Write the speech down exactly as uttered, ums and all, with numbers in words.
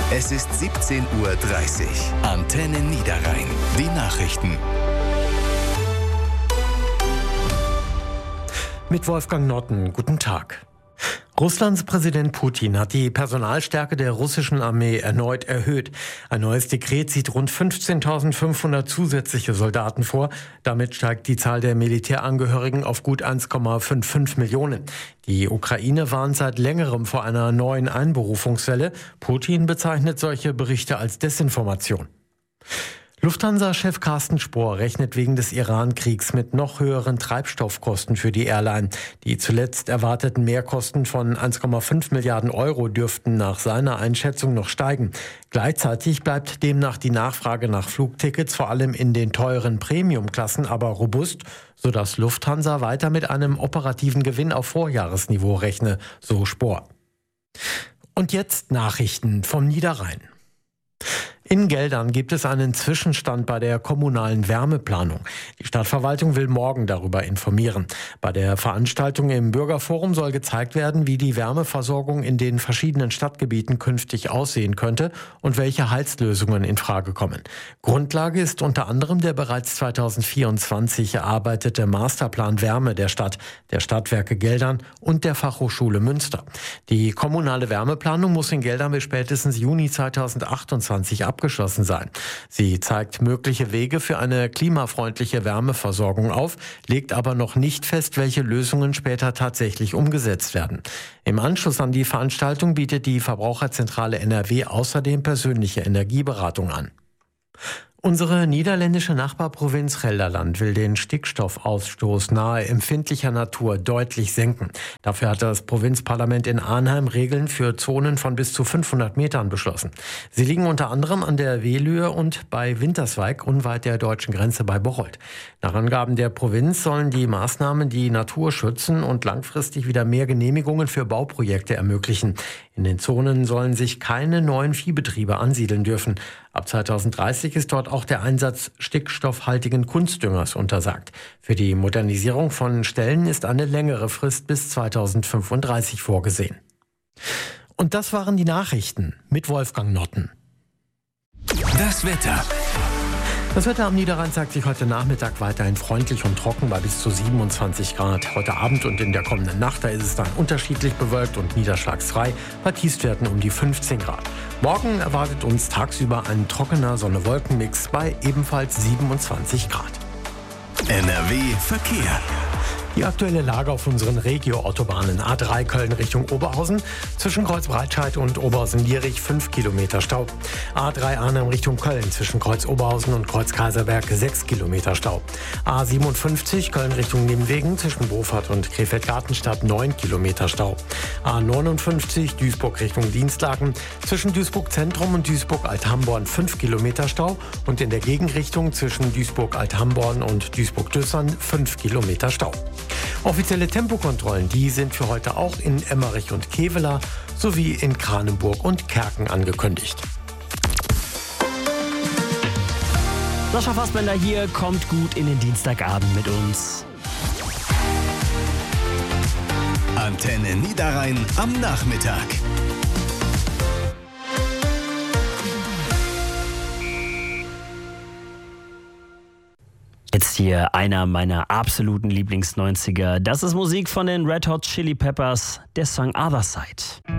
Es ist siebzehn Uhr dreißig. Antenne Niederrhein. Die Nachrichten. Mit Wolfgang Notten, guten Tag. Russlands Präsident Putin hat die Personalstärke der russischen Armee erneut erhöht. Ein neues Dekret sieht rund fünfzehntausendfünfhundert zusätzliche Soldaten vor. Damit steigt die Zahl der Militärangehörigen auf gut eins Komma fünfundfünfzig Millionen. Die Ukraine warnt seit längerem vor einer neuen Einberufungswelle. Putin bezeichnet solche Berichte als Desinformation. Lufthansa-Chef Carsten Spohr rechnet wegen des Iran-Kriegs mit noch höheren Treibstoffkosten für die Airline. Die zuletzt erwarteten Mehrkosten von eins Komma fünf Milliarden Euro dürften nach seiner Einschätzung noch steigen. Gleichzeitig bleibt demnach die Nachfrage nach Flugtickets vor allem in den teuren Premium-Klassen aber robust, sodass Lufthansa weiter mit einem operativen Gewinn auf Vorjahresniveau rechne, so Spohr. Und jetzt Nachrichten vom Niederrhein. In Geldern gibt es einen Zwischenstand bei der kommunalen Wärmeplanung. Die Stadtverwaltung will morgen darüber informieren. Bei der Veranstaltung im Bürgerforum soll gezeigt werden, wie die Wärmeversorgung in den verschiedenen Stadtgebieten künftig aussehen könnte und welche Heizlösungen in Frage kommen. Grundlage ist unter anderem der bereits zweitausendvierundzwanzig erarbeitete Masterplan Wärme der Stadt, der Stadtwerke Geldern und der Fachhochschule Münster. Die kommunale Wärmeplanung muss in Geldern bis spätestens Juni zweitausendachtundzwanzig ab abgeschlossen sein. Sie zeigt mögliche Wege für eine klimafreundliche Wärmeversorgung auf, legt aber noch nicht fest, welche Lösungen später tatsächlich umgesetzt werden. Im Anschluss an die Veranstaltung bietet die Verbraucherzentrale N R W außerdem persönliche Energieberatung an. Unsere niederländische Nachbarprovinz Gelderland will den Stickstoffausstoß nahe empfindlicher Natur deutlich senken. Dafür hat das Provinzparlament in Arnhem Regeln für Zonen von bis zu fünfhundert Metern beschlossen. Sie liegen unter anderem an der Wehlühe und bei Winterswijk unweit der deutschen Grenze bei Bocholt. Nach Angaben der Provinz sollen die Maßnahmen die Natur schützen und langfristig wieder mehr Genehmigungen für Bauprojekte ermöglichen. In den Zonen sollen sich keine neuen Viehbetriebe ansiedeln dürfen. Ab zweitausenddreißig ist dort auch der Einsatz stickstoffhaltigen Kunstdüngers untersagt. Für die Modernisierung von Ställen ist eine längere Frist bis zweitausendfünfunddreißig vorgesehen. Und das waren die Nachrichten mit Wolfgang Notten. Das Wetter. Das Wetter am Niederrhein zeigt sich heute Nachmittag weiterhin freundlich und trocken bei bis zu siebenundzwanzig Grad. Heute Abend und in der kommenden Nacht, da ist es dann unterschiedlich bewölkt und niederschlagsfrei, bei Tiefstwerten um die fünfzehn Grad. Morgen erwartet uns tagsüber ein trockener Sonne-Wolken-Mix bei ebenfalls siebenundzwanzig Grad. N R W Verkehr. Die aktuelle Lage auf unseren Regio-Autobahnen. A drei Köln Richtung Oberhausen. Zwischen Kreuz Breitscheid und Oberhausen-Lierich fünf Kilometer Stau. A drei Arnhem Richtung Köln. Zwischen Kreuz Oberhausen und Kreuz Kaiserberg sechs Kilometer Stau. A siebenundfünfzig Köln Richtung Nimwegen. Zwischen Brofert und Krefeld-Gartenstadt neun Kilometer Stau. A neunundfünfzig Duisburg Richtung Dienstlaken. Zwischen Duisburg Zentrum und Duisburg Althamborn fünf Kilometer Stau. Und in der Gegenrichtung zwischen Duisburg Althamborn und Duisburg Düssern fünf Kilometer Stau. Offizielle Tempokontrollen, die sind für heute auch in Emmerich und Kevela sowie in Kranenburg und Kerken angekündigt. Sascha Fassbender hier, kommt gut in den Dienstagabend mit uns. Antenne Niederrhein am Nachmittag. Jetzt hier einer meiner absoluten Lieblings-neunziger. Das ist Musik von den Red Hot Chili Peppers, der Song Other Side.